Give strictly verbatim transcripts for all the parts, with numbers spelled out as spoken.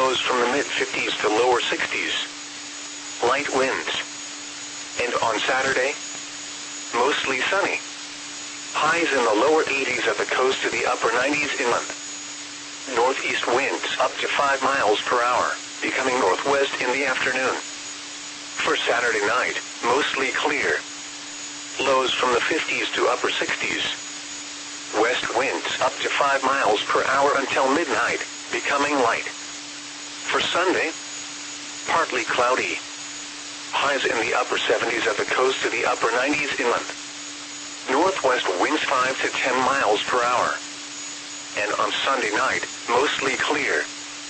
lows from the mid fifties to lower sixties. Light winds. And on Saturday, mostly sunny. Highs in the lower eighties at the coast to the upper nineties inland. Northeast winds up to five miles per hour, becoming northwest in the afternoon. For Saturday night, mostly clear. Lows from the fifties to upper sixties. West winds up to five miles per hour until midnight, becoming light. For Sunday, partly cloudy. Highs in the upper seventies at the coast to the upper nineties inland. Northwest winds five to ten miles per hour. And on Sunday night, mostly clear.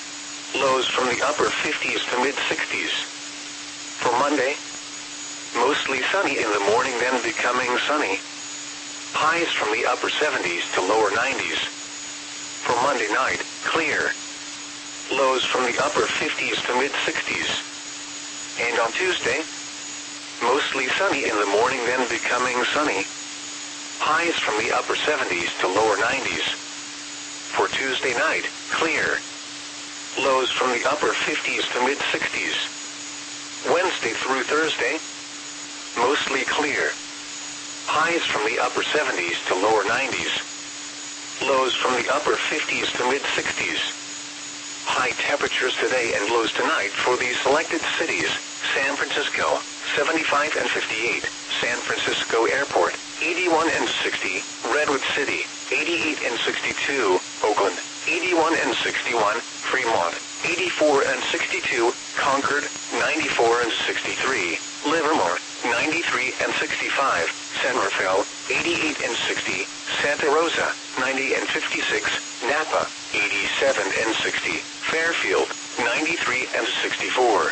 Lows from the upper fifties to mid sixties. For Monday, mostly sunny in the morning, then becoming sunny. Highs from the upper seventies to lower nineties. For Monday night, clear. Lows from the upper fifties to mid sixties. And on Tuesday, mostly sunny in the morning, then becoming sunny. Highs from the upper seventies to lower nineties. For Tuesday night, clear. Lows from the upper fifties to mid sixties. Wednesday through Thursday, mostly clear. Highs from the upper seventies to lower nineties. Lows from the upper fifties to mid sixties. High temperatures today and lows tonight for these selected cities: San Francisco, seventy-five and fifty-eight, San Francisco Airport, eighty-one and sixty, Redwood City, eighty-eight and sixty-two, Oakland, eighty-one and sixty-one, Fremont, eighty-four and sixty-two, Concord, ninety-four and sixty-three, Livermore, ninety-three and sixty-five, San Rafael, eighty-eight and sixty, Santa Rosa, ninety and fifty-six, Napa, eighty-seven and sixty, Fairfield, ninety-three and sixty-four.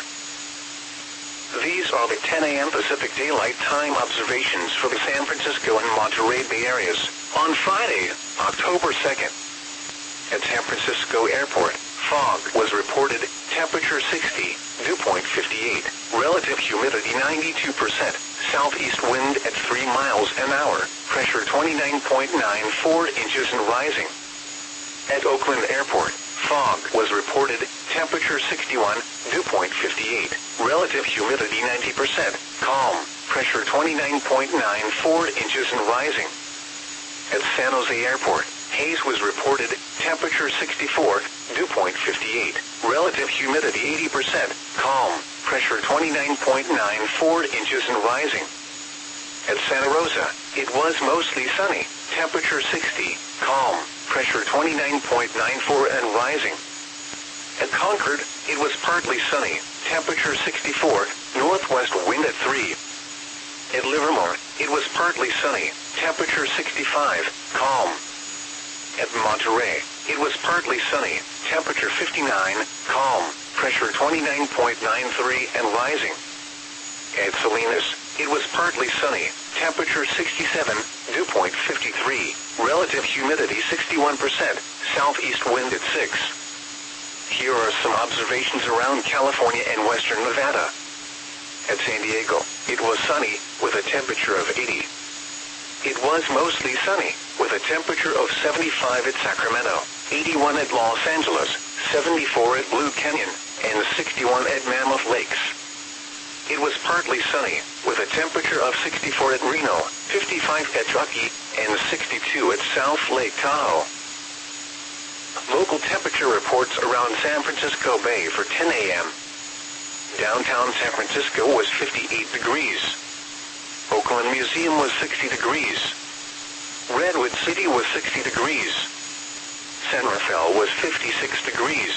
These are the ten a m Pacific Daylight Time observations for the San Francisco and Monterey Bay areas on Friday, October second. At San Francisco Airport, fog was reported, temperature sixty, dew point fifty-eight, relative humidity ninety-two percent, southeast wind at three miles an hour, pressure twenty-nine point nine four inches and rising. At Oakland Airport, fog was reported, temperature sixty-one, dew point fifty-eight, relative humidity ninety percent, calm, pressure twenty-nine point nine four inches and rising. At San Jose Airport, haze was reported, temperature sixty-four, dew point fifty-eight, relative humidity eighty percent, calm, pressure twenty-nine point nine four inches and rising. At Santa Rosa, it was mostly sunny, temperature sixty, calm, pressure twenty-nine point nine four and rising. At Concord, it was partly sunny, temperature sixty-four, northwest wind at three. At Livermore, it was partly sunny, temperature sixty-five, calm. At Monterey, it was partly sunny, temperature fifty-nine, calm, pressure twenty-nine point nine three and rising. At Salinas, it was partly sunny, temperature sixty-seven, dew point fifty-three, relative humidity sixty-one percent, southeast wind at six. Here are some observations around California and western Nevada. At San Diego, it was sunny, with a temperature of eighty. It was mostly sunny, with a temperature of seventy-five at Sacramento, eighty-one at Los Angeles, seventy-four at Blue Canyon, and sixty-one at Mammoth Lakes. It was partly sunny, with a temperature of sixty-four at Reno, fifty-five at Truckee, and sixty-two at South Lake Tahoe. Local temperature reports around San Francisco Bay for ten a m Downtown San Francisco was fifty-eight degrees. Oakland Museum was sixty degrees. Redwood City was sixty degrees. San Rafael was fifty-six degrees.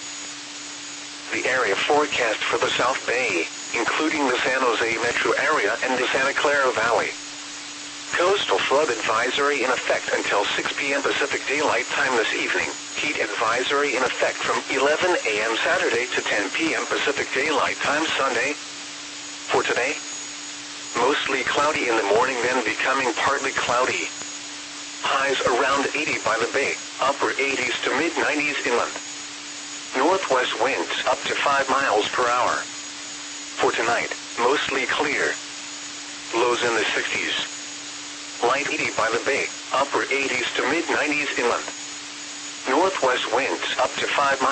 The area forecast for the South Bay, including the San Jose metro area and the Santa Clara Valley. Coastal flood advisory in effect until six p m Pacific Daylight Time this evening. Heat advisory in effect from eleven a m Saturday to ten p m Pacific Daylight Time Sunday. For today, mostly cloudy in the morning, then becoming partly cloudy. Highs around eighty by the bay, upper eighties to mid nineties inland. Northwest winds up to five miles per hour. For tonight, mostly clear. Lows in the sixties. Light eighty by the bay, upper eighties to mid nineties inland. Northwest winds up to five miles.